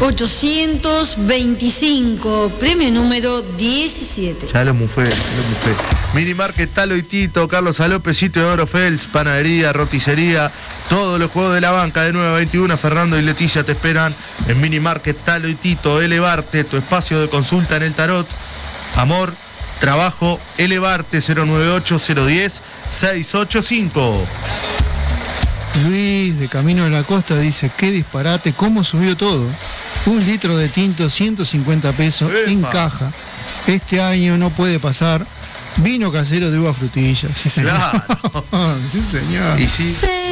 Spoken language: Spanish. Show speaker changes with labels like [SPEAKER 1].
[SPEAKER 1] 825, premio número 17.
[SPEAKER 2] Ya lo mufé. Mini Market Talo y Tito, Carlos Alópez, Sitio de Oro Fels, panadería, roticería, todos los juegos de la banca de 9 a 21. Fernando y Leticia te esperan en Mini Market Talo y Tito. Elevarte, tu espacio de consulta en el tarot. Amor, trabajo, Elevarte, 098-010-685.
[SPEAKER 3] Luis, de Camino de la Costa, dice: qué disparate, cómo subió todo. 1 litro de tinto, 150 pesos.
[SPEAKER 2] ¡Epa!
[SPEAKER 3] En caja. Este año no puede pasar. Vino casero de uva frutilla. Sí, señor.
[SPEAKER 2] Claro.
[SPEAKER 3] Sí, señor.
[SPEAKER 2] Y sí.